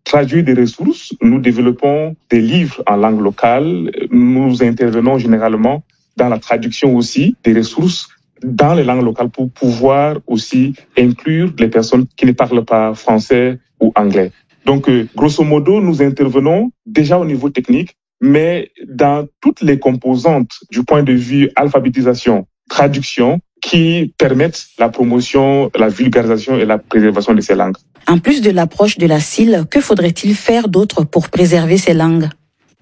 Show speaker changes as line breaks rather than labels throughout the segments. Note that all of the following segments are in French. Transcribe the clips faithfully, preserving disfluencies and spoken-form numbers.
traduire des ressources. Nous développons des livres en langue locale. Nous intervenons généralement dans la traduction aussi des ressources dans les langues locales pour pouvoir aussi inclure les personnes qui ne parlent pas français ou anglais. Donc, euh, grosso modo, nous intervenons déjà au niveau technique, mais dans toutes les composantes du point de vue alphabétisation, traduction, qui permettent la promotion, la vulgarisation et la préservation de ces langues.
En plus de l'approche de la S I L, que faudrait-il faire d'autre pour préserver ces langues?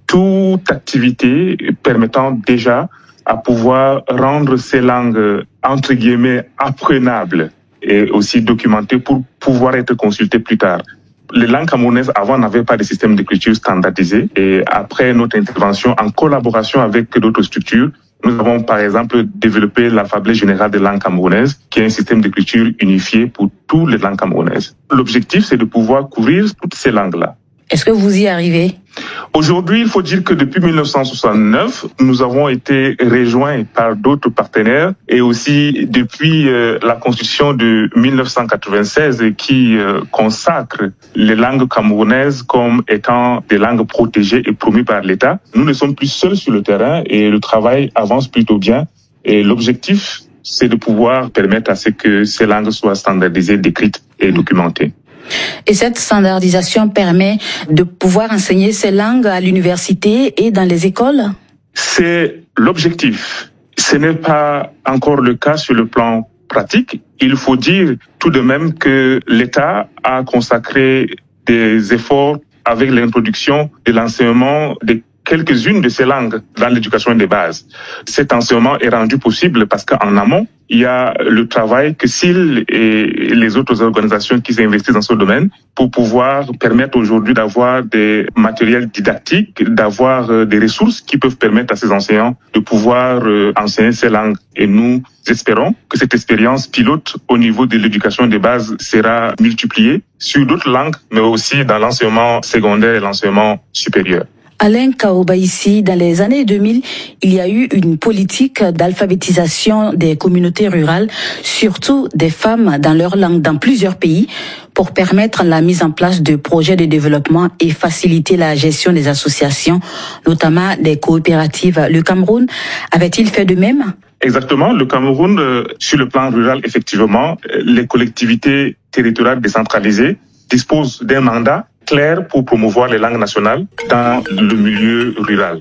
Toute activité permettant déjà à pouvoir rendre ces langues, entre guillemets, apprenables et aussi documentées pour pouvoir être consultées plus tard. Les langues camerounaises, avant, n'avaient pas de système d'écriture standardisé. Et après notre intervention, en collaboration avec d'autres structures, nous avons, par exemple, développé l'alphabet général des langues camerounaises, qui est un système d'écriture unifié pour toutes les langues camerounaises. L'objectif, c'est de pouvoir couvrir toutes ces langues-là.
Est-ce que vous y arrivez?
Aujourd'hui, il faut dire que depuis mille neuf cent soixante-neuf, nous avons été rejoints par d'autres partenaires et aussi depuis euh, la Constitution de mille neuf cent quatre-vingt-seize qui euh, consacre les langues camerounaises comme étant des langues protégées et promues par l'État. Nous ne sommes plus seuls sur le terrain et le travail avance plutôt bien. Et l'objectif, c'est de pouvoir permettre à ce que ces langues soient standardisées, décrites et documentées.
Et cette standardisation permet de pouvoir enseigner ces langues à l'université et dans les écoles?
C'est l'objectif. Ce n'est pas encore le cas sur le plan pratique. Il faut dire tout de même que l'État a consacré des efforts avec l'introduction de l'enseignement des quelques-unes de ces langues dans l'éducation des bases. Cet enseignement est rendu possible parce qu'en amont, il y a le travail que S I L et les autres organisations qui s'investissent dans ce domaine pour pouvoir permettre aujourd'hui d'avoir des matériels didactiques, d'avoir des ressources qui peuvent permettre à ces enseignants de pouvoir enseigner ces langues. Et nous espérons que cette expérience pilote au niveau de l'éducation des bases sera multipliée sur d'autres langues, mais aussi dans l'enseignement secondaire et l'enseignement supérieur.
Alain Kaobaïsi, dans les années deux mille, il y a eu une politique d'alphabétisation des communautés rurales, surtout des femmes dans leur langue dans plusieurs pays, pour permettre la mise en place de projets de développement et faciliter la gestion des associations, notamment des coopératives. Le Cameroun avait-il fait de même?
Exactement. Le Cameroun, euh, sur le plan rural, effectivement, les collectivités territoriales décentralisées disposent d'un mandat clair pour promouvoir les langues nationales dans le milieu rural.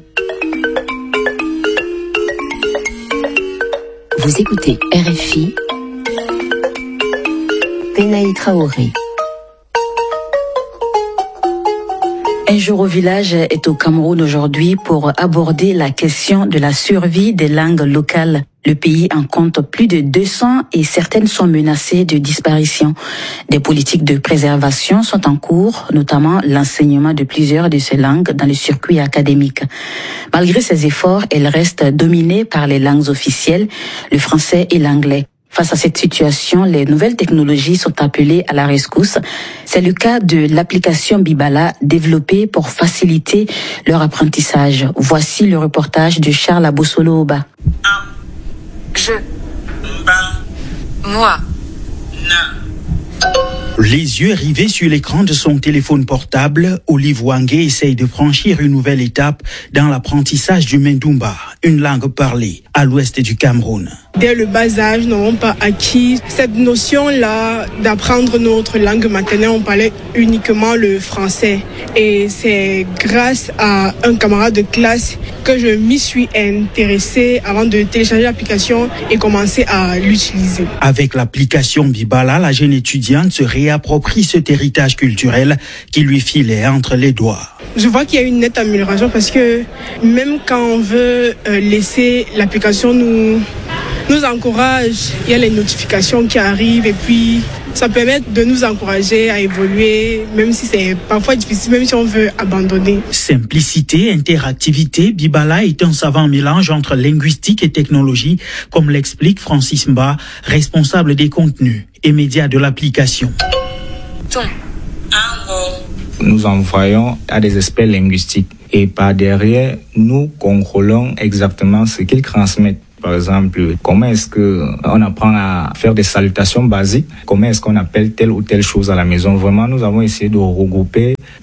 Vous écoutez R F I, Benaï Traoré.
Un jour au village est au Cameroun aujourd'hui pour aborder la question de la survie des langues locales. Le pays en compte plus de deux cents et certaines sont menacées de disparition. Des politiques de préservation sont en cours, notamment l'enseignement de plusieurs de ces langues dans le circuit académique. Malgré ces efforts, elles restent dominées par les langues officielles, le français et l'anglais. Face à cette situation, les nouvelles technologies sont appelées à la rescousse. C'est le cas de l'application Bibala développée pour faciliter leur apprentissage. Voici le reportage de Charles Abossolo-Oba.
Je. Moi.
Les yeux rivés sur l'écran de son téléphone portable, Olive Wangé essaye de franchir une nouvelle étape dans l'apprentissage du Mendumba, une langue parlée à l'ouest du Cameroun.
Dès le bas âge, nous n'avons pas acquis cette notion-là d'apprendre notre langue maternelle. On parlait uniquement le français. Et c'est grâce à un camarade de classe que je m'y suis intéressée avant de télécharger l'application et commencer à l'utiliser.
Avec l'application Bibala, la jeune étudiante se réapproprie cet héritage culturel qui lui filait entre les doigts.
Je vois qu'il y a une nette amélioration parce que même quand on veut laisser l'application nous... nous encourage, il y a les notifications qui arrivent et puis ça permet de nous encourager à évoluer, même si c'est parfois difficile, même si on veut abandonner.
Simplicité, interactivité, Bibala est un savant mélange entre linguistique et technologie, comme l'explique Francis Mba, responsable des contenus et médias de l'application.
Nous envoyons à des experts linguistiques et par derrière, nous contrôlons exactement ce qu'ils transmettent. Par exemple, comment est-ce que on apprend à faire des salutations basiques? Comment est-ce qu'on appelle telle ou telle chose à la maison? Vraiment, nous avons essayé de regrouper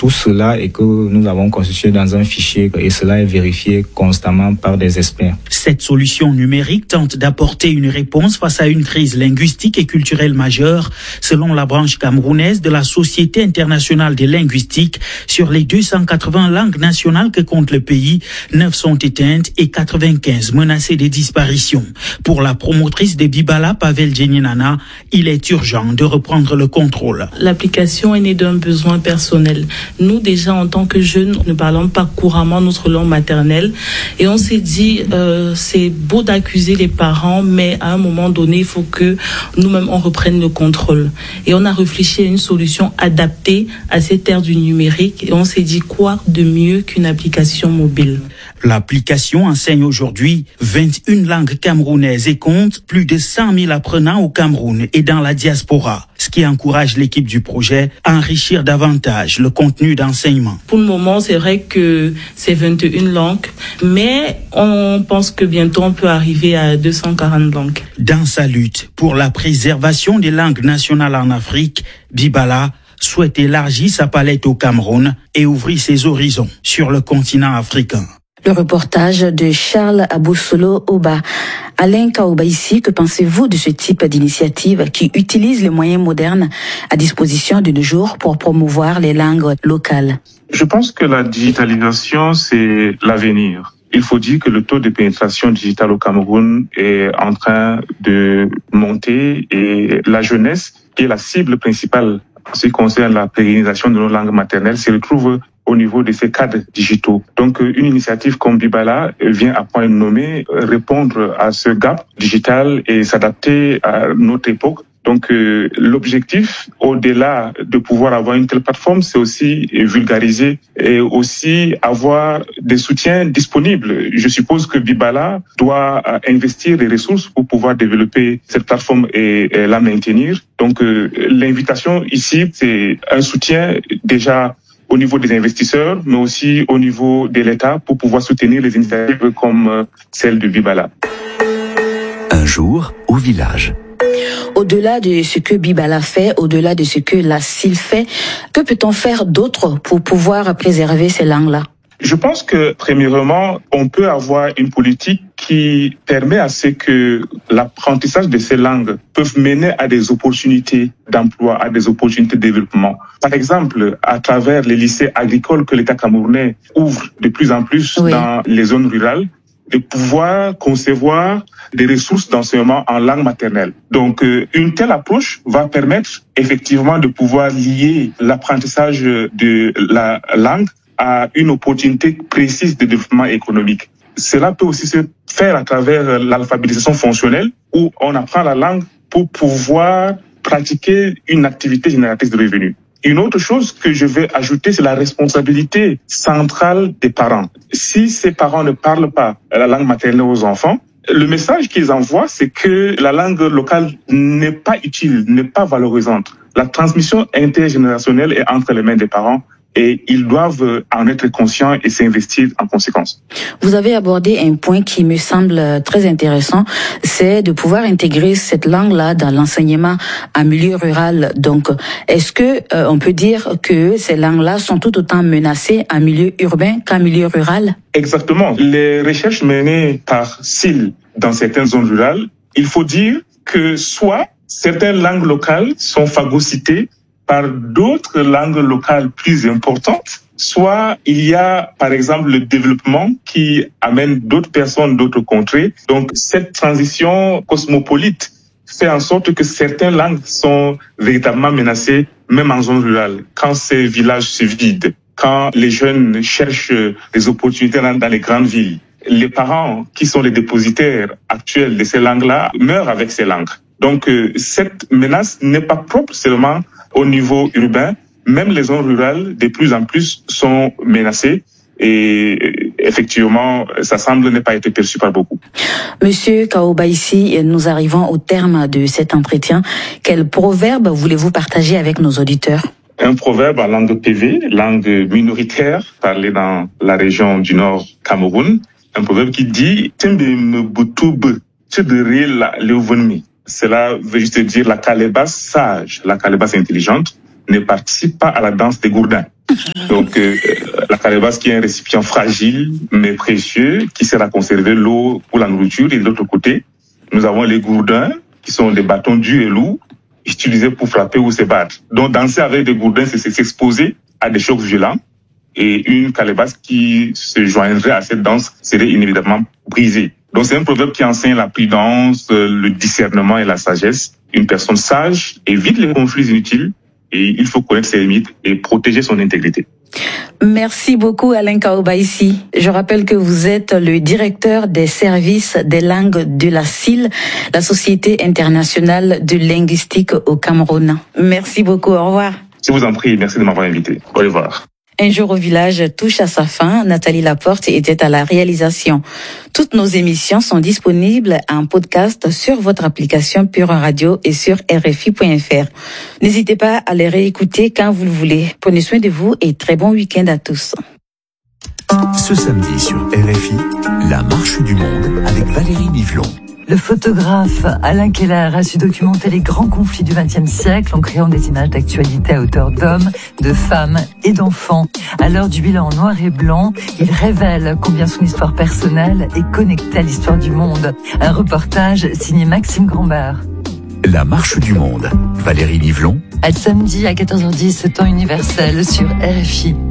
tout cela et que nous avons constitué dans un fichier et cela est vérifié constamment par des experts.
Cette solution numérique tente d'apporter une réponse face à une crise linguistique et culturelle majeure, selon la branche camerounaise de la Société internationale des linguistiques. Sur les deux cent quatre-vingts langues nationales que compte le pays, neuf sont éteintes et quatre-vingt-quinze menacées de disparition. Pour la promotrice de Bibala, Pavel Djeninana, il est urgent de reprendre le contrôle.
L'application est née d'un besoin personnel. Nous, déjà, en tant que jeunes, ne parlons pas couramment notre langue maternelle. Et on s'est dit, euh, c'est beau d'accuser les parents, mais à un moment donné, il faut que nous-mêmes, on reprenne le contrôle. Et on a réfléchi à une solution adaptée à cette ère du numérique. Et on s'est dit, quoi de mieux qu'une application mobile?
L'application enseigne aujourd'hui vingt et une langues camerounaises et compte plus de cent mille apprenants au Cameroun et dans la diaspora, ce qui encourage l'équipe du projet à enrichir davantage le contenu d'enseignement.
Pour le moment, c'est vrai que c'est vingt et une langues, mais on pense que bientôt on peut arriver à deux cent quarante langues.
Dans sa lutte pour la préservation des langues nationales en Afrique, Bibala souhaite élargir sa palette au Cameroun et ouvrir ses horizons sur le continent africain.
Le reportage de Charles Aboussolo Oba. Alain Kaoubaïsi, que pensez-vous de ce type d'initiative qui utilise les moyens modernes à disposition de nos jours pour promouvoir les langues locales?
Je pense que la digitalisation, c'est l'avenir. Il faut dire que le taux de pénétration digitale au Cameroun est en train de monter et la jeunesse, qui est la cible principale en ce qui concerne la pérennisation de nos langues maternelles, se retrouve au niveau de ces cadres digitaux. Donc, une initiative comme Bibala vient à point nommé répondre à ce gap digital et s'adapter à notre époque. Donc, euh, l'objectif, au-delà de pouvoir avoir une telle plateforme, c'est aussi vulgariser et aussi avoir des soutiens disponibles. Je suppose que Bibala doit investir des ressources pour pouvoir développer cette plateforme et, et la maintenir. Donc, euh, l'invitation ici, c'est un soutien déjà au niveau des investisseurs, mais aussi au niveau de l'État pour pouvoir soutenir les initiatives comme celle de Bibala.
Un jour au village.
Au-delà de ce que Bibala fait, au-delà de ce que la C I L fait, que peut-on faire d'autre pour pouvoir préserver ces langues-là?
Je pense que, premièrement, on peut avoir une politique qui permet à ce que l'apprentissage de ces langues peuvent mener à des opportunités d'emploi, à des opportunités de développement. Par exemple, à travers les lycées agricoles que l'État camerounais ouvre de plus en plus oui. dans les zones rurales, de pouvoir concevoir des ressources d'enseignement en langue maternelle. Donc, euh, une telle approche va permettre effectivement de pouvoir lier l'apprentissage de la langue à une opportunité précise de développement économique. Cela peut aussi se faire à travers l'alphabétisation fonctionnelle où on apprend la langue pour pouvoir pratiquer une activité génératrice de revenus. Une autre chose que je vais ajouter, c'est la responsabilité centrale des parents. Si ces parents ne parlent pas la langue maternelle aux enfants, le message qu'ils envoient, c'est que la langue locale n'est pas utile, n'est pas valorisante. La transmission intergénérationnelle est entre les mains des parents et ils doivent en être conscients et s'investir en conséquence.
Vous avez abordé un point qui me semble très intéressant, c'est de pouvoir intégrer cette langue-là dans l'enseignement en milieu rural. Donc, est-ce que euh, on peut dire que ces langues-là sont tout autant menacées en milieu urbain qu'en milieu rural?
Exactement. Les recherches menées par S I L dans certaines zones rurales, il faut dire que soit certaines langues locales sont phagocytées par d'autres langues locales plus importantes, soit il y a, par exemple, le développement qui amène d'autres personnes d'autres contrées. Donc, cette transition cosmopolite fait en sorte que certaines langues sont véritablement menacées, même en zone rurale, quand ces villages se vident, quand les jeunes cherchent des opportunités dans les grandes villes. Les parents, qui sont les dépositaires actuels de ces langues-là, meurent avec ces langues. Donc, euh, cette menace n'est pas propre seulement au niveau urbain. Même les zones rurales, de plus en plus, sont menacées. Et effectivement, ça semble ne pas être perçu par beaucoup.
Monsieur Kaoubaïsi, nous arrivons au terme de cet entretien. Quel proverbe voulez-vous partager avec nos auditeurs?
Un proverbe en langue P V, langue minoritaire, parlé dans la région du Nord Cameroun. Un proverbe qui dit « Tembe me boutoube, tchedere la leuvonmi ». Cela veut juste dire la calebasse sage, la calebasse intelligente ne participe pas à la danse des gourdins. Donc, euh, la calebasse qui est un récipient fragile, mais précieux, qui sert à conserver l'eau pour la nourriture. Et de l'autre côté, nous avons les gourdins, qui sont des bâtons durs et lourds, utilisés pour frapper ou se battre. Donc, danser avec des gourdins, c'est s'exposer à des chocs violents. Et une calebasse qui se joindrait à cette danse serait inévitablement brisée. Donc, c'est un proverbe qui enseigne la prudence, le discernement et la sagesse. Une personne sage évite les conflits inutiles et il faut connaître ses limites et protéger son intégrité.
Merci beaucoup Alain Kaobaïsi. Je rappelle que vous êtes le directeur des services des langues de la S I L, la Société internationale de linguistique au Cameroun. Merci beaucoup, au revoir.
Je vous en prie, merci de m'avoir invité. Au revoir.
Un jour au village touche à sa fin. Nathalie Laporte était à la réalisation. Toutes nos émissions sont disponibles en podcast sur votre application Pure Radio et sur R F I point F R. N'hésitez pas à les réécouter quand vous le voulez. Prenez soin de vous et très bon week-end à tous.
Ce samedi sur R F I, la marche du monde avec Valérie Nivelon.
Le photographe Alain Keller a su documenter les grands conflits du vingtième siècle en créant des images d'actualité à hauteur d'hommes, de femmes et d'enfants. À l'heure du bilan en noir et blanc, il révèle combien son histoire personnelle est connectée à l'histoire du monde. Un reportage signé Maxime Grambert.
La marche du monde, Valérie Nivelon.
À samedi à quatorze heures dix, temps universel sur R F I.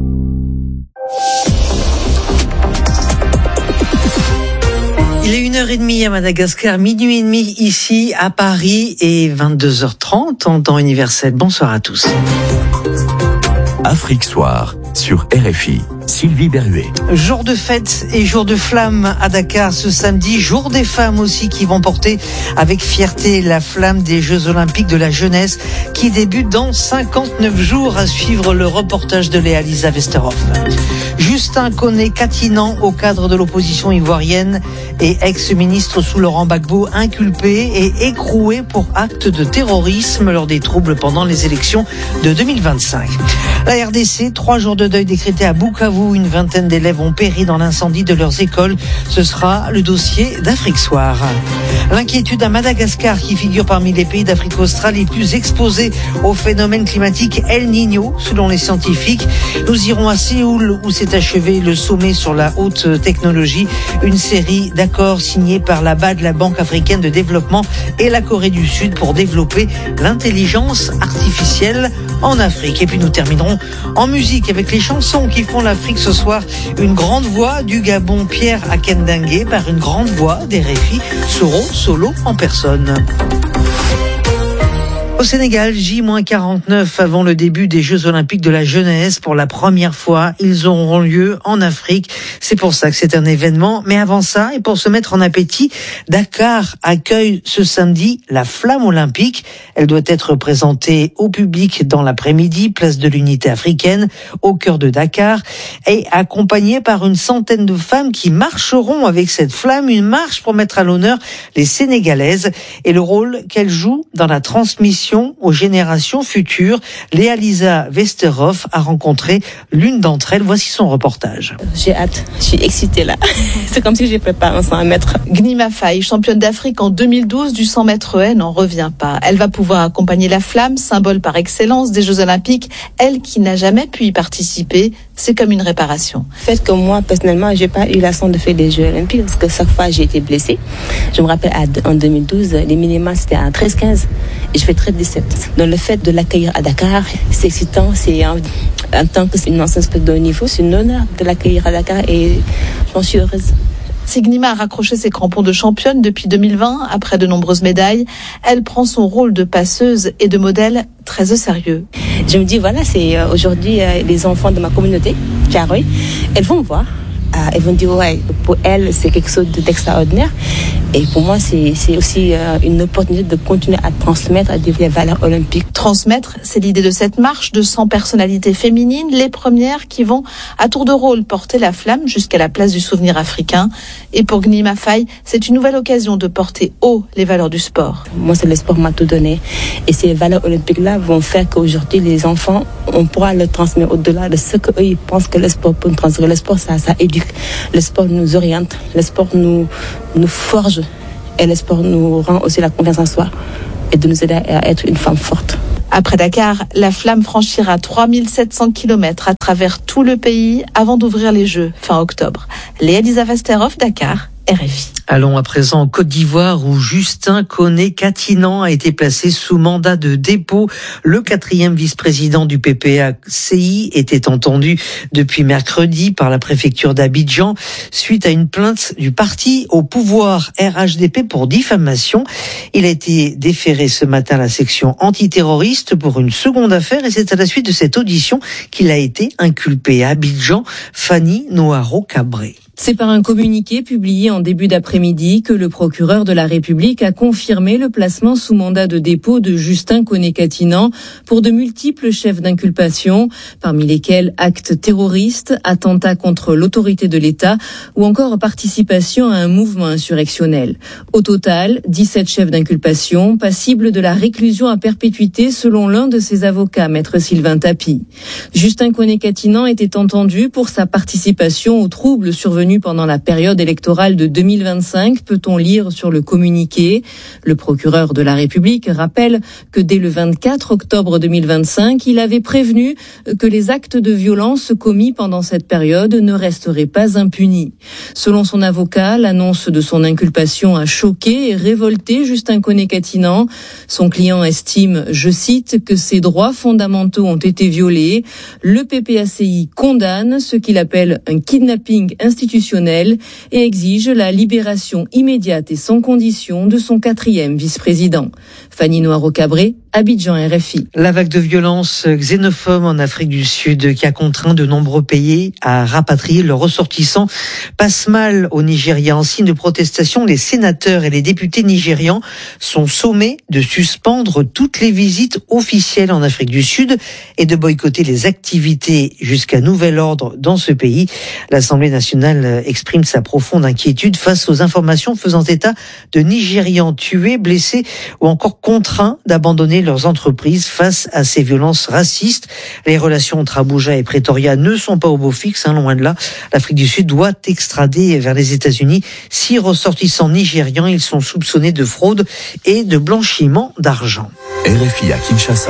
Il est une heure trente à Madagascar, minuit et demi ici à Paris et vingt-deux heures trente en temps universel. Bonsoir à tous.
Afrique Soir sur R F I. Sylvie Berruet.
Jour de fête et jour de flamme à Dakar ce samedi. Jour des femmes aussi qui vont porter avec fierté la flamme des Jeux Olympiques de la jeunesse qui débutent dans cinquante-neuf jours. À suivre le reportage de Léa Lisa Westerhoff. Justin Koné-Katinan au cadre de l'opposition ivoirienne et ex-ministre sous Laurent Gbagbo inculpé et écroué pour acte de terrorisme lors des troubles pendant les élections de deux mille vingt-cinq. La R D C, trois jours de deuil décrétés à Bukavu. Une vingtaine d'élèves ont péri dans l'incendie de leurs écoles. Ce sera le dossier d'Afrique Soir. L'inquiétude à Madagascar qui figure parmi les pays d'Afrique australe les plus exposés au phénomène climatique El Niño, selon les scientifiques. Nous irons à Séoul où s'est achevé le sommet sur la haute technologie. Une série d'accords signés par la B A D, la Banque africaine de développement, et la Corée du Sud pour développer l'intelligence artificielle en Afrique. Et puis nous terminerons en musique avec les chansons qui font l'Afrique ce soir. Une grande voix du Gabon, Pierre Akendangue, par une grande voix des R F I, Soro Solo en personne. Au Sénégal, J quarante-neuf avant le début des Jeux Olympiques de la jeunesse. Pour la première fois, ils auront lieu en Afrique. C'est pour ça que c'est un événement. Mais avant ça, et pour se mettre en appétit, Dakar accueille ce samedi la flamme olympique. Elle doit être présentée au public dans l'après-midi, place de l'Unité africaine, au cœur de Dakar, et accompagnée par une centaine de femmes qui marcheront avec cette flamme. Une marche pour mettre à l'honneur les Sénégalaises et le rôle qu'elles jouent dans la transmission aux générations futures. Léa Lisa Westerhoff a rencontré l'une d'entre elles. Voici son reportage.
J'ai hâte, je suis excitée là. C'est comme si j'ai préparé un cent mètres.
Gnima Faye, championne d'Afrique en deux mille douze du cent mètres haie, n'en revient pas. Elle va pouvoir accompagner la flamme, symbole par excellence des Jeux Olympiques. Elle qui n'a jamais pu y participer, c'est comme une réparation.
Le fait que moi, personnellement, j'ai pas eu la chance de faire des Jeux Olympiques parce que chaque fois j'ai été blessée. Je me rappelle en deux mille douze, les minima c'était à treize quinze et je fais treize dix-sept. Donc le fait de l'accueillir à Dakar, c'est excitant. C'est en, en tant qu'une ancienne sportive de haut niveau, c'est un honneur de l'accueillir à Dakar et j'en suis heureuse.
Si Gnima a raccroché ses crampons de championne depuis deux mille vingt, après de nombreuses médailles, elle prend son rôle de passeuse et de modèle très au sérieux.
Je me dis, voilà, c'est euh, aujourd'hui euh, les enfants de ma communauté, Thiaroye, elles vont me voir. Euh, elles vont dire, ouais, pour elles, c'est quelque chose d'extraordinaire. Et pour moi, c'est, c'est aussi euh, une opportunité de continuer à transmettre à des valeurs olympiques.
Transmettre, c'est l'idée de cette marche de cent personnalités féminines, les premières qui vont à tour de rôle porter la flamme jusqu'à la place du souvenir africain. Et pour Gnima Faye, c'est une nouvelle occasion de porter haut les valeurs du sport.
Moi, c'est le sport m'a tout donné. Et ces valeurs olympiques-là vont faire qu'aujourd'hui, les enfants, on pourra le transmettre au-delà de ce qu'eux, ils pensent que le sport peut nous transmettre. Le sport, ça, ça éduque. Le sport nous oriente. Le sport nous, nous forge. Et le sport nous rend aussi la confiance en soi et de nous aider à être une femme forte.
Après Dakar, la flamme franchira trois mille sept cents kilomètres à travers tout le pays avant d'ouvrir les Jeux fin octobre. Léa Lisa Vasterhoff, Dakar, R F I.
Allons à présent en Côte d'Ivoire où Justin Koné-Katinan a été placé sous mandat de dépôt. Le quatrième vice-président du P P A C I était entendu depuis mercredi par la préfecture d'Abidjan suite à une plainte du parti au pouvoir R H D P pour diffamation. Il a été déféré ce matin à la section antiterroriste pour une seconde affaire et c'est à la suite de cette audition qu'il a été inculpé à Abidjan. Fanny Noaro-Cabré.
C'est par un communiqué publié en début d'après-midi que le procureur de la République a confirmé le placement sous mandat de dépôt de Justin Koné-Katinan pour de multiples chefs d'inculpation, parmi lesquels actes terroristes, attentats contre l'autorité de l'État ou encore participation à un mouvement insurrectionnel. Au total, dix-sept chefs d'inculpation passibles de la réclusion à perpétuité selon l'un de ses avocats, maître Sylvain Tapie. Justin Koné-Katinan était entendu pour sa participation aux troubles survenus pendant la période électorale de deux mille vingt-cinq, peut-on lire sur le communiqué. Le procureur de la République rappelle que dès le vingt-quatre octobre deux mille vingt-cinq, il avait prévenu que les actes de violence commis pendant cette période ne resteraient pas impunis. Selon son avocat, l'annonce de son inculpation a choqué et révolté Justin Koné-Katinan. Son client estime, je cite, que ses droits fondamentaux ont été violés. Le P P A C I condamne ce qu'il appelle un kidnapping institutionnel et exige la libération immédiate et sans condition de son quatrième vice-président. Fanny Noaro-Cabré, Abidjan, R F I.
La vague de violence xénophobe en Afrique du Sud qui a contraint de nombreux pays à rapatrier leurs ressortissants passe mal au Nigeria. En signe de protestation, les sénateurs et les députés nigérians sont sommés de suspendre toutes les visites officielles en Afrique du Sud et de boycotter les activités jusqu'à nouvel ordre dans ce pays. L'Assemblée nationale exprime sa profonde inquiétude face aux informations faisant état de Nigérians tués, blessés ou encore contraints d'abandonner leurs entreprises face à ces violences racistes. Les relations entre Abuja et Pretoria ne sont pas au beau fixe, hein, loin de là. L'Afrique du Sud doit extrader vers les États-Unis six ressortissants nigérians. Ils sont soupçonnés de fraude et de blanchiment d'argent.
R F I à Kinshasa,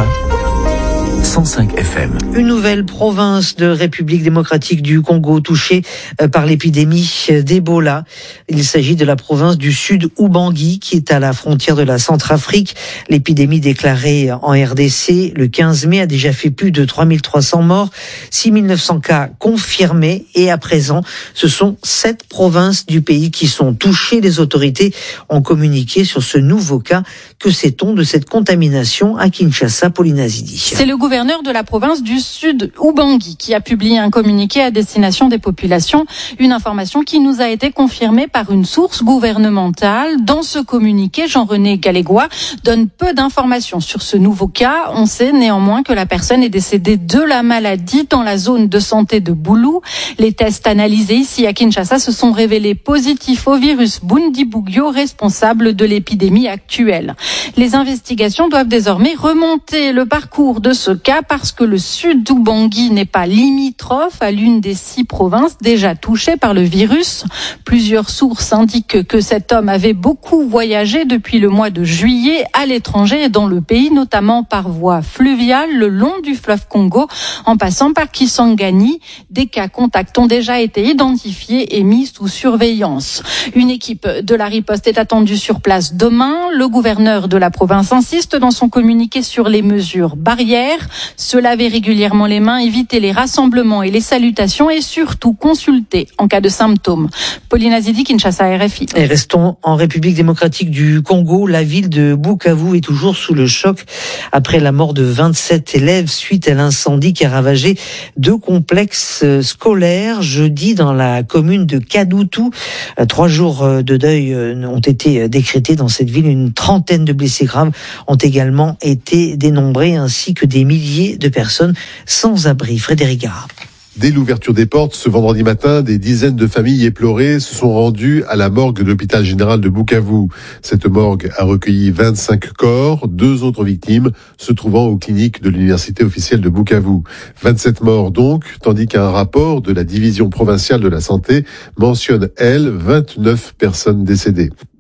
cent cinq F M.
Une nouvelle province de République démocratique du Congo touchée par l'épidémie d'Ebola. Il s'agit de la province du Sud Ubangi qui est à la frontière de la Centrafrique. L'épidémie déclarée en R D C le quinze mai a déjà fait plus de trois mille trois cents morts, six mille neuf cents cas confirmés et à présent ce sont sept provinces du pays qui sont touchées. Les autorités ont communiqué sur ce nouveau cas. Que sait-on de cette contamination à Kinshasa, Pauline Azidi?
C'est le gouverneur de la province du Sud Ubangi qui a publié un communiqué à destination des populations, une information qui nous a été confirmée par une source gouvernementale. Dans ce communiqué, Jean-René Galégois donne peu d'informations sur ce nouveau cas. On sait néanmoins que la personne est décédée de la maladie dans la zone de santé de Boulou. Les tests analysés ici à Kinshasa se sont révélés positifs au virus Bundibugyo, responsable de l'épidémie actuelle. Les investigations doivent désormais remonter le parcours de ce cas parce que le Sud Ubangi n'est pas limitrophe à l'une des six provinces déjà touchées par le virus. Plusieurs sources indiquent que cet homme avait beaucoup voyagé depuis le mois de juillet à l'étranger et dans le pays, notamment par voie fluviale le long du fleuve Congo, en passant par Kisangani. Des cas contacts ont déjà été identifiés et mis sous surveillance. Une équipe de la riposte est attendue sur place demain. Le gouverneur de la province insiste dans son communiqué sur les mesures barrières, se laver régulièrement les mains, éviter les rassemblements et les salutations et surtout consulter en cas de symptômes. Pauline Azidi, Kinshasa, R F I.
Et restons en République démocratique du Congo. La ville de Bukavu est toujours sous le choc après la mort de vingt-sept élèves suite à l'incendie qui a ravagé deux complexes scolaires jeudi dans la commune de Kadutu. Trois jours de deuil ont été décrétés dans cette ville. Une trentaine de blessés graves ont également été dénombrés ainsi que des milliers de personnes sans abri. Frédéric Gara.
Dès l'ouverture des portes, ce vendredi matin, des dizaines de familles éplorées se sont rendues à la morgue de l'hôpital général de Bukavu. Cette morgue a recueilli vingt-cinq corps, deux autres victimes se trouvant aux cliniques de l'université officielle de Bukavu. vingt-sept morts donc, tandis qu'un rapport de la division provinciale de la santé mentionne, elle, vingt-neuf personnes décédées.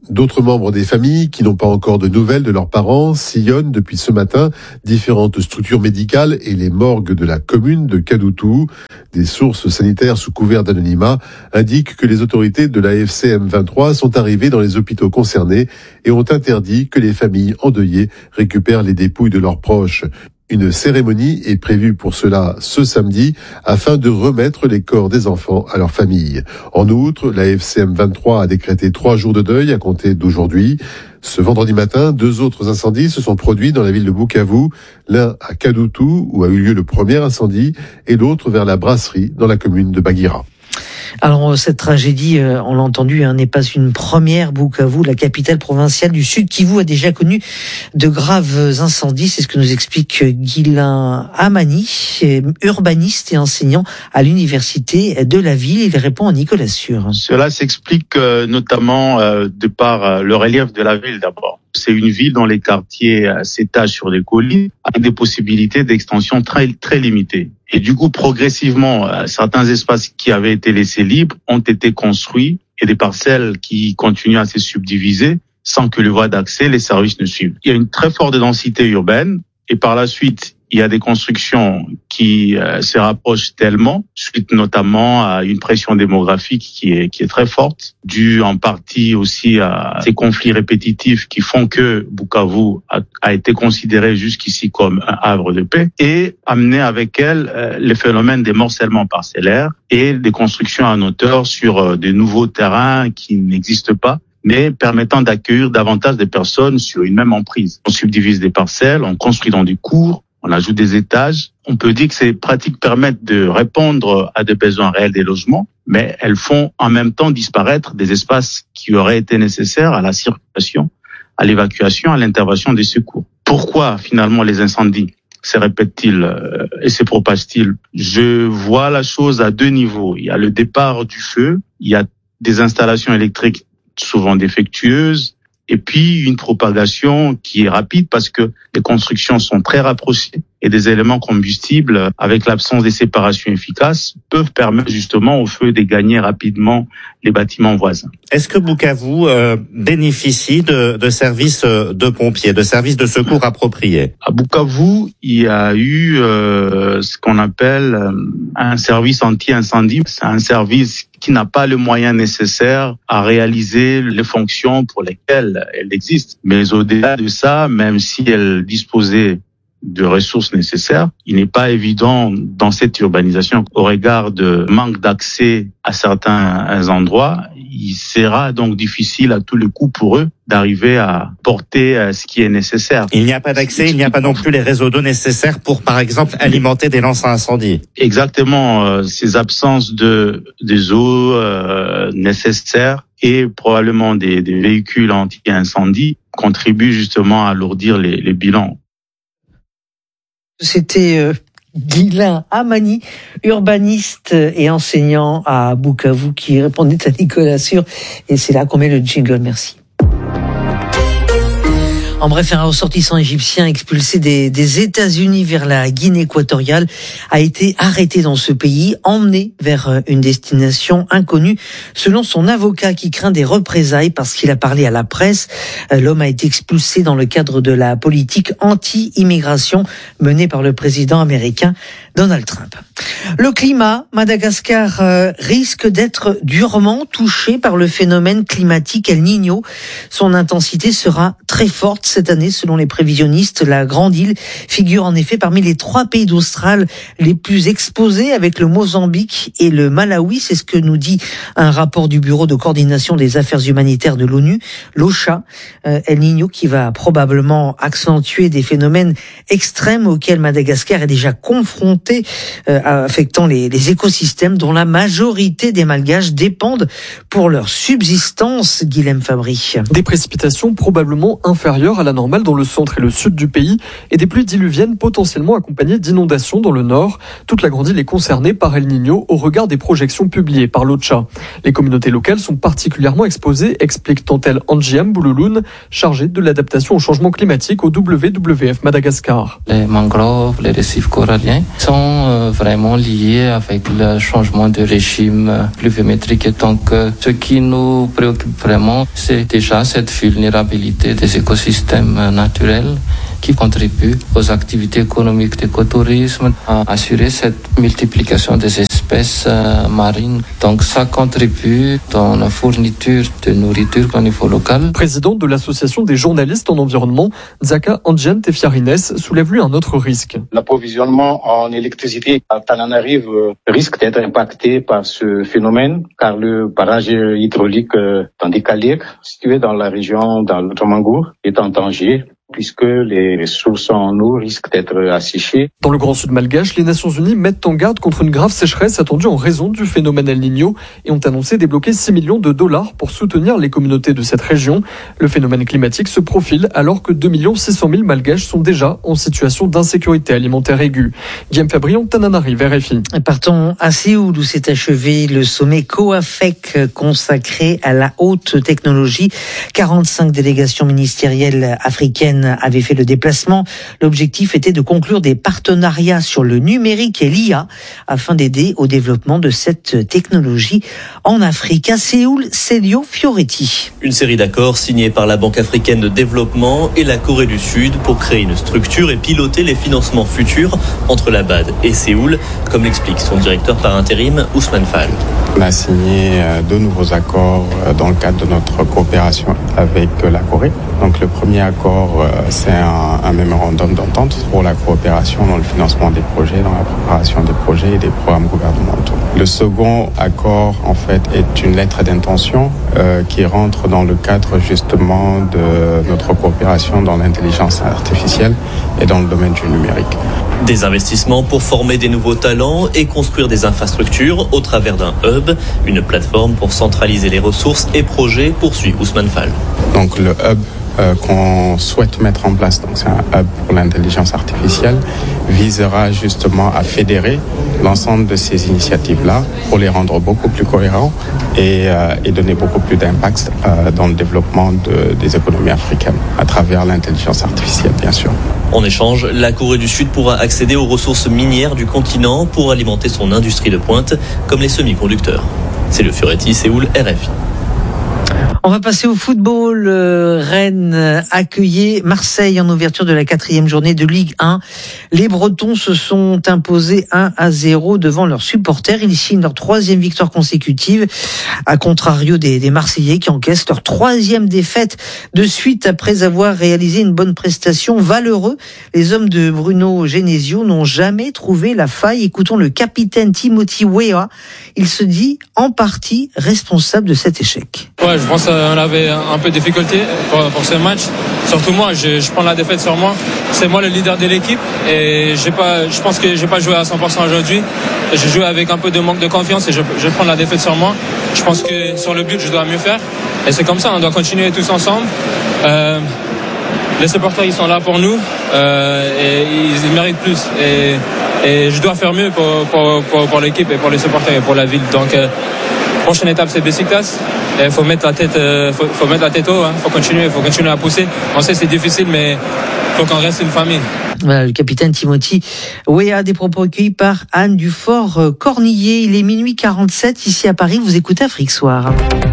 D'autres membres des familles qui n'ont pas encore de nouvelles de leurs parents sillonnent depuis ce matin différentes structures médicales et les morgues de la commune de Kadoutou. Des sources sanitaires sous couvert d'anonymat indiquent que les autorités de la F C M vingt-trois sont arrivées dans les hôpitaux concernés et ont interdit que les familles endeuillées récupèrent les dépouilles de leurs proches. Une cérémonie est prévue pour cela ce samedi afin de remettre les corps des enfants à leur famille. En outre, la F C M vingt-trois a décrété trois jours de deuil à compter d'aujourd'hui. Ce vendredi matin, deux autres incendies se sont produits dans la ville de Bukavu, l'un à Kadoutou où a eu lieu le premier incendie et l'autre vers la brasserie dans la commune de Bagira.
Alors cette tragédie, on l'a entendu, hein, n'est pas une première. Bukavu, la capitale provinciale du Sud Kivu, a déjà connu de graves incendies. C'est ce que nous explique Guilain Amani, urbaniste et enseignant à l'université de la ville. Il répond à Nicolas Sûr.
Cela s'explique euh, notamment euh, de par euh, le relief de la ville d'abord. C'est une ville dont les quartiers euh, s'étagent sur des collines avec des possibilités d'extension très très limitées. Et du coup, progressivement, euh, certains espaces qui avaient été laissés libres ont été construits et des parcelles qui continuent à se subdiviser sans que le voie d'accès, les services ne suivent. Il y a une très forte densité urbaine et par la suite, il y a des constructions qui euh, se rapprochent tellement, suite notamment à une pression démographique qui est qui est très forte, due en partie aussi à ces conflits répétitifs qui font que Bukavu a, a été considéré jusqu'ici comme un havre de paix, et amener avec elle euh, les phénomènes des morcellements parcellaires et des constructions en hauteur sur euh, des nouveaux terrains qui n'existent pas, mais permettant d'accueillir davantage de personnes sur une même emprise. On subdivise des parcelles, on construit dans des cours, on ajoute des étages. On peut dire que ces pratiques permettent de répondre à des besoins réels des logements, mais elles font en même temps disparaître des espaces qui auraient été nécessaires à la circulation, à l'évacuation, à l'intervention des secours. Pourquoi finalement les incendies se répètent-ils euh, et se propagent-ils? Je vois la chose à deux niveaux. Il y a le départ du feu, il y a des installations électriques souvent défectueuses, et puis une propagation qui est rapide parce que les constructions sont très rapprochées et des éléments combustibles, avec l'absence des séparations efficaces, peuvent permettre justement au feu de gagner rapidement les bâtiments voisins.
Est-ce que Bukavu euh, bénéficie de, de services de pompiers, de services de secours appropriés?
À Bukavu, il y a eu euh, ce qu'on appelle euh, un service anti-incendie. C'est un service qui n'a pas le moyen nécessaire à réaliser les fonctions pour lesquelles elle existe. Mais au-delà de ça, même si elle disposait de ressources nécessaires, il n'est pas évident dans cette urbanisation, au regard de manque d'accès à certains endroits, il sera donc difficile à tous les coups pour eux d'arriver à porter ce qui est nécessaire.
Il n'y a pas d'accès, il n'y a pas non plus les réseaux d'eau nécessaires pour, par exemple, alimenter des lances à incendie.
Exactement, euh, ces absences de des eaux euh, nécessaires et probablement des, des véhicules anti-incendie contribuent justement à alourdir les, les bilans.
C'était euh, Guilain Amani, urbaniste et enseignant à Bukavu, qui répondait à Nicolas Sûr. Et c'est là qu'on met le jingle. Merci. En bref, un ressortissant égyptien expulsé des, des États-Unis vers la Guinée équatoriale a été arrêté dans ce pays, emmené vers une destination inconnue. Selon son avocat qui craint des représailles parce qu'il a parlé à la presse, l'homme a été expulsé dans le cadre de la politique anti-immigration menée par le président américain Donald Trump. Le climat, Madagascar euh, risque d'être durement touché par le phénomène climatique El Niño. Son intensité sera très forte cette année, selon les prévisionnistes. La Grande Île figure en effet parmi les trois pays d'Australie les plus exposés, avec le Mozambique et le Malawi. C'est ce que nous dit un rapport du Bureau de coordination des affaires humanitaires de l'ONU, l'OCHA. Euh, El Niño qui va probablement accentuer des phénomènes extrêmes auxquels Madagascar est déjà confronté, euh, affectant les, les écosystèmes dont la majorité des Malgaches dépendent pour leur subsistance. Guilhem Fabry.
Des précipitations probablement inférieures à la normale dans le centre et le sud du pays et des pluies diluviennes potentiellement accompagnées d'inondations dans le nord. Toute la Grande Île est concernée par El Niño au regard des projections publiées par l'OCHA. Les communautés locales sont particulièrement exposées, explique tant-elle Anjiam Boulouloun, chargée de l'adaptation au changement climatique au W W F Madagascar.
Les mangroves, les récifs coralliens sont sont euh, vraiment liées avec le changement de régime euh, pluviométrique. Et donc, euh, ce qui nous préoccupe vraiment, c'est déjà cette vulnérabilité des écosystèmes euh, naturels qui contribuent aux activités économiques d'écotourisme, à assurer cette multiplication des espèces euh, marines. Donc ça contribue dans la fourniture de nourriture au niveau local.
Président de l'association des journalistes en environnement, Zaka Andjen Tefiarines soulève lui un autre risque.
L'approvisionnement en électricité à Tananarive risque d'être impacté par ce phénomène, car le barrage hydraulique d'Andikaliek, situé dans la région dans l'Outre-Mangour, est en danger, puisque les ressources en eau risquent d'être asséchées.
Dans le Grand Sud malgache, les Nations Unies mettent en garde contre une grave sécheresse attendue en raison du phénomène El Niño et ont annoncé débloquer six millions de dollars pour soutenir les communautés de cette région. Le phénomène climatique se profile alors que deux millions six cent mille malgaches sont déjà en situation d'insécurité alimentaire aiguë. Guillaume Fabrion, Tananarive, R F I.
Partons à Séoul où s'est achevé le sommet COAFEC consacré à la haute technologie. quarante-cinq délégations ministérielles africaines avait fait le déplacement. L'objectif était de conclure des partenariats sur le numérique et l'I A afin d'aider au développement de cette technologie en Afrique. À Séoul, Célio Fioretti.
Une série d'accords signés par la Banque africaine de développement et la Corée du Sud pour créer une structure et piloter les financements futurs entre la B A D et Séoul, comme l'explique son directeur par intérim, Ousmane Fall.
On a signé deux nouveaux accords dans le cadre de notre coopération avec la Corée. Donc le premier accord, c'est un, un mémorandum d'entente pour la coopération dans le financement des projets, dans la préparation des projets et des programmes gouvernementaux. Le second accord, en fait, est une lettre d'intention euh, qui rentre dans le cadre justement de notre coopération dans l'intelligence artificielle et dans le domaine du numérique.
Des investissements pour former des nouveaux talents et construire des infrastructures au travers d'un hub, une plateforme pour centraliser les ressources et projets, poursuit Ousmane Fall.
Donc le hub Euh, qu'on souhaite mettre en place, donc c'est un hub pour l'intelligence artificielle, visera justement à fédérer l'ensemble de ces initiatives-là pour les rendre beaucoup plus cohérents et, euh, et donner beaucoup plus d'impact euh, dans le développement de, des économies africaines à travers l'intelligence artificielle, bien sûr.
En échange, la Corée du Sud pourra accéder aux ressources minières du continent pour alimenter son industrie de pointe, comme les semi-conducteurs. C'est le Fioretti, Séoul, R F I.
On va passer au football. Rennes accueillait Marseille en ouverture de la quatrième journée de Ligue un. Les Bretons se sont imposés un à zéro devant leurs supporters. Ils signent leur troisième victoire consécutive, à contrario des, des Marseillais qui encaissent leur troisième défaite de suite après avoir réalisé une bonne prestation. Valeureux, les hommes de Bruno Genesio n'ont jamais trouvé la faille. Écoutons le capitaine Timothy Weah. Il se dit en partie responsable de cet échec.
Ouais, je pense qu'on avait un peu de difficulté pour, pour ce match. Surtout moi, je, je prends la défaite sur moi. C'est moi le leader de l'équipe et j'ai pas, je pense que j'ai pas joué à cent pour cent aujourd'hui. J'ai joué avec un peu de manque de confiance et je, je prends la défaite sur moi. Je pense que sur le but, je dois mieux faire. Et c'est comme ça, on doit continuer tous ensemble. Euh, les supporters, ils sont là pour nous euh, et ils, ils méritent plus. Et, et je dois faire mieux pour, pour, pour, pour l'équipe et pour les supporters et pour la ville. Donc, euh, prochaine étape, c'est Besiktas. Il faut mettre la tête, euh, faut, faut mettre la tête haut. Il hein. faut continuer, faut continuer à pousser. On sait c'est difficile, mais il faut qu'on reste une famille.
Voilà, le capitaine Timothy Weah, des propos recueillis par Anne Dufort-Cornillet. Il est minuit quarante-sept ici à Paris. Vous écoutez Afrique Soir.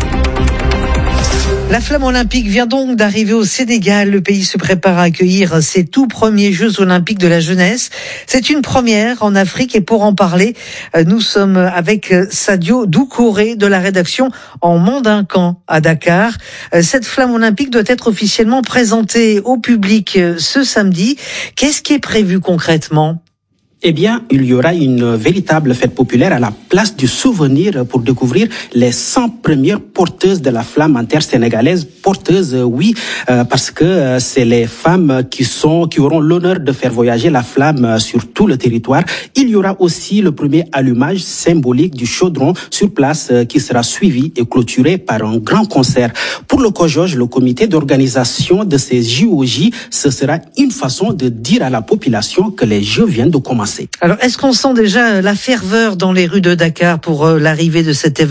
La flamme olympique vient donc d'arriver au Sénégal. Le pays se prépare à accueillir ses tout premiers Jeux olympiques de la jeunesse. C'est une première en Afrique et pour en parler, nous sommes avec Sadio Doucouré de la rédaction en Mandincan à Dakar. Cette flamme olympique doit être officiellement présentée au public ce samedi. Qu'est-ce qui est prévu concrètement ?
Eh bien, il y aura une véritable fête populaire à la place du souvenir pour découvrir les cent premières porteuses de la flamme intersénégalaise. Porteuses, oui, euh, parce que euh, c'est les femmes qui sont, qui auront l'honneur de faire voyager la flamme euh, sur tout le territoire. Il y aura aussi le premier allumage symbolique du chaudron sur place euh, qui sera suivi et clôturé par un grand concert. Pour le COJOJ, le comité d'organisation de ces J O J, ce sera une façon de dire à la population que les Jeux viennent de commencer.
Alors, est-ce qu'on sent déjà la ferveur dans les rues de Dakar pour euh, l'arrivée de cet événement ?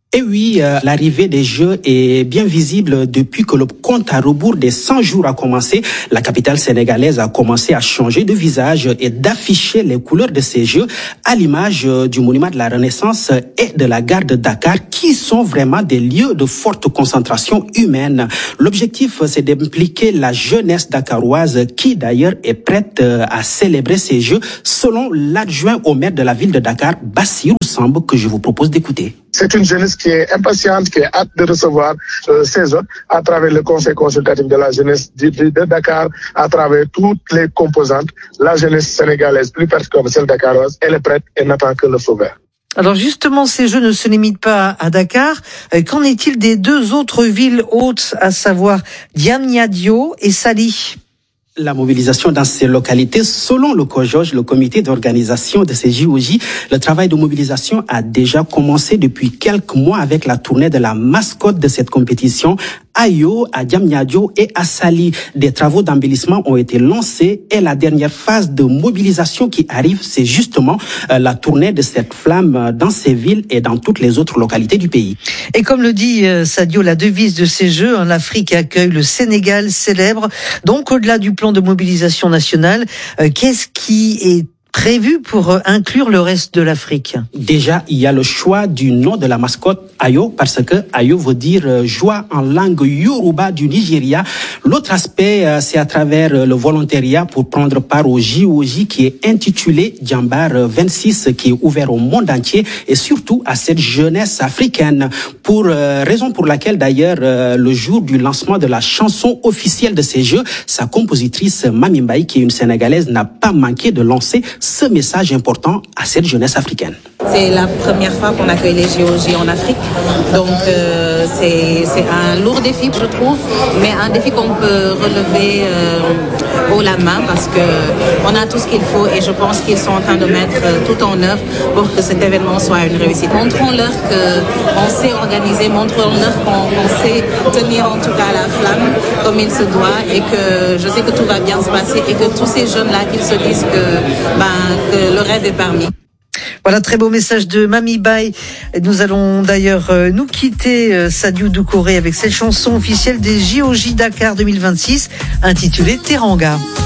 Et oui, euh, l'arrivée des Jeux est bien visible depuis que le compte à rebours des cent jours a commencé. La capitale sénégalaise a commencé à changer de visage et d'afficher les couleurs de ces Jeux à l'image du monument de la Renaissance et de la gare de Dakar, qui sont vraiment des lieux de forte concentration humaine. L'objectif, c'est d'impliquer la jeunesse dakaroise qui d'ailleurs est prête à célébrer ces Jeux, selon l'adjoint au maire de la ville de Dakar, Bassirou Samb, que je vous propose d'écouter.
C'est une jeunesse qui est impatiente, qui est hâte de recevoir euh, ces Jeux à travers le conseil consultatif de la jeunesse de, de, de Dakar, à travers toutes les composantes. La jeunesse sénégalaise, plus particulièrement celle dakaroise, elle est prête et n'attend que le feu vert.
Alors justement, ces Jeux ne se limitent pas à Dakar. Qu'en est-il des deux autres villes hôtes, à savoir Diamniadio et Saly ?
La mobilisation dans ces localités, selon le COJOJ, le comité d'organisation de ces J O J, le travail de mobilisation a déjà commencé depuis quelques mois avec la tournée de la mascotte de cette compétition, Ayo, à Diamniadio et à Saly. Des travaux d'embellissement ont été lancés et la dernière phase de mobilisation qui arrive, c'est justement euh, la tournée de cette flamme dans ces villes et dans toutes les autres localités du pays.
Et comme le dit euh, Sadio, la devise de ces Jeux, hein, l'Afrique accueille, le Sénégal célèbre. Donc au-delà du plan de mobilisation nationale, euh, qu'est-ce qui est prévu pour euh, inclure le reste de l'Afrique?
Déjà, il y a le choix du nom de la mascotte Ayo, parce que Ayo veut dire euh, joie en langue Yoruba du Nigeria. L'autre aspect, euh, c'est à travers euh, le volontariat pour prendre part au J O J qui est intitulé Djambar vingt-six, qui est ouvert au monde entier et surtout à cette jeunesse africaine. Pour euh, raison pour laquelle d'ailleurs euh, le jour du lancement de la chanson officielle de ces Jeux, sa compositrice Mami Mbaye, qui est une Sénégalaise, n'a pas manqué de lancer ce message important à cette jeunesse africaine.
C'est la première fois qu'on accueille les J O J en Afrique, donc euh, c'est, c'est un lourd défi, je trouve, mais un défi qu'on peut relever euh, haut la main parce qu'on a tout ce qu'il faut et je pense qu'ils sont en train de mettre euh, tout en œuvre pour que cet événement soit une réussite. Montrons-leur qu'on sait organiser, montrons-leur qu'on, qu'on sait tenir en tout cas la flamme comme il se doit et que je sais que tout va bien se passer et que tous ces jeunes-là, qu'ils se disent que, ben, que le rêve est permis.
Voilà, très beau message de Mami Mbaye. Nous allons d'ailleurs euh, nous quitter, euh, Sadiou Doucouré, avec cette chanson officielle des J O J Dakar deux mille vingt-six, intitulée Teranga.